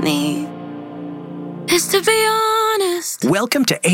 need is to be honest. Welcome to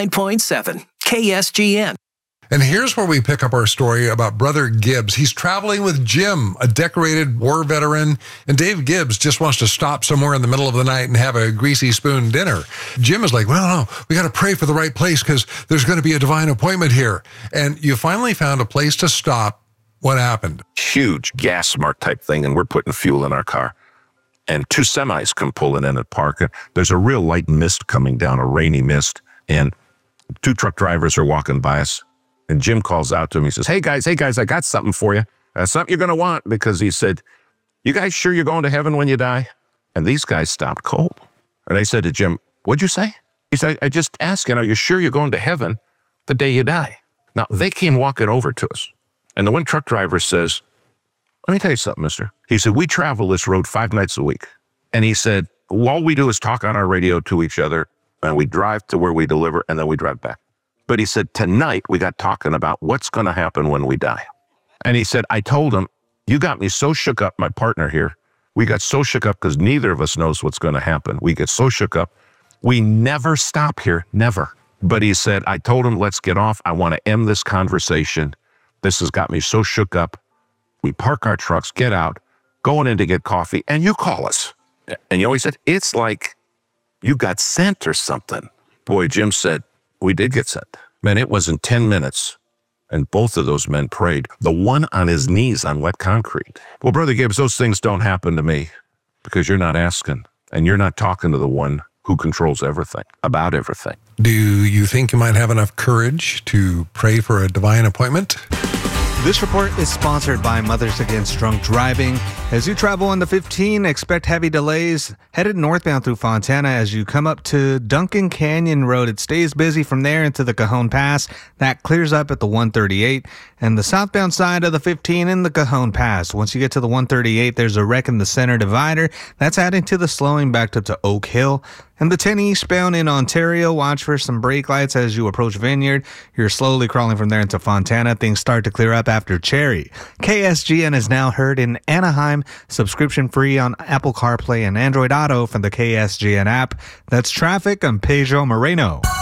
89.7 KSGN. And here's where we pick up our story about Brother Gibbs. He's traveling with Jim, a decorated war veteran, and Dave Gibbs just wants to stop somewhere in the middle of the night and have a greasy spoon dinner. Jim is like, well, no, we got to pray for the right place because there's going to be a divine appointment here. And you finally found a place to stop. What happened? Huge gas smart type thing, and we're putting fuel in our car. And two semis come pulling in at park. There's a real light mist coming down, a rainy mist, and two truck drivers are walking by us. And Jim calls out to him. He says, hey guys, I got something for you. Something you're going to want, because he said, you guys sure you're going to heaven when you die? And these guys stopped cold. And I said to Jim, what'd you say? He said, I just asked, are you sure you're going to heaven the day you die? Now, they came walking over to us. And the one truck driver says, let me tell you something, mister. He said, we travel this road 5 nights a week. And he said, all we do is talk on our radio to each other, and we drive to where we deliver, and then we drive back. But he said, tonight we got talking about what's going to happen when we die. And he said, I told him, you got me so shook up, my partner here. We got so shook up because neither of us knows what's going to happen. We get so shook up. We never stop here, never. But he said, I told him, let's get off. I want to end this conversation. This has got me so shook up. We park our trucks, get out, going in to get coffee, and you call us. And you always said, it's like you got sent or something. Boy, Jim said, we did get sent. Man, it wasn't 10 minutes, and both of those men prayed. The one on his knees on wet concrete. Well, Brother Gibbs, those things don't happen to me because you're not asking, and you're not talking to the one who controls everything, about everything. Do you think you might have enough courage to pray for a divine appointment? This report is sponsored by Mothers Against Drunk Driving. As you travel on the 15, expect heavy delays headed northbound through Fontana as you come up to Duncan Canyon Road. It stays busy from there into the Cajon Pass. That clears up at the 138. And the southbound side of the 15 in the Cajon Pass. Once you get to the 138, there's a wreck in the center divider. That's adding to the slowing back up to Oak Hill. And the 10 eastbound in Ontario, watch for some brake lights as you approach Vineyard. You're slowly crawling from there into Fontana. Things start to clear up after Cherry. KSGN is now heard in Anaheim, subscription free on Apple CarPlay and Android Auto from the KSGN app. That's traffic. I'm Pedro Moreno.